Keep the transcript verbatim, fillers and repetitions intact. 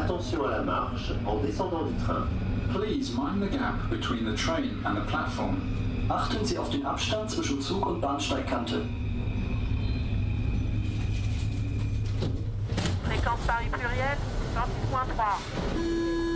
Attention à la marche en descendant du train. Please mind the gap between the train and the platform. Achten Sie auf den Abstand zwischen Zug und Bahnsteigkante. Fréquence Paris pluriel, cent six point trois.